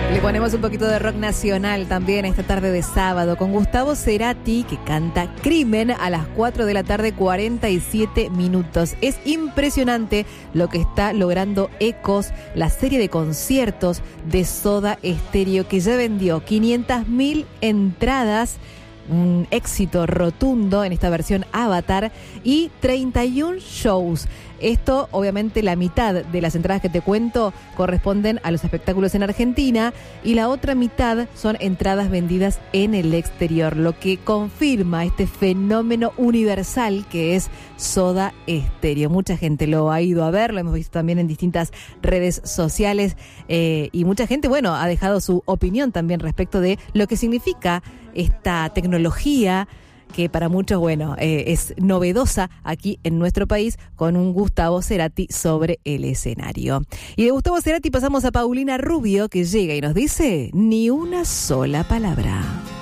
Le ponemos un poquito de rock nacional también esta tarde de sábado con Gustavo Cerati, que canta Crimen a las 4 de la tarde, 47 minutos. Es impresionante lo que está logrando Ecos, la serie de conciertos de Soda Stereo, que ya vendió 500.000 entradas. Un éxito rotundo en esta versión Avatar y 31 shows. Esto, obviamente, la mitad de las entradas que te cuento corresponden a los espectáculos en Argentina y la otra mitad son entradas vendidas en el exterior, lo que confirma este fenómeno universal que es Soda Stereo. Mucha gente lo ha ido a ver, lo hemos visto también en distintas redes sociales y mucha gente, bueno, ha dejado su opinión también respecto de lo que significa esta tecnología que para muchos, bueno, es novedosa aquí en nuestro país, con un Gustavo Cerati sobre el escenario. Y de Gustavo Cerati pasamos a Paulina Rubio, que llega y nos dice ni una sola palabra.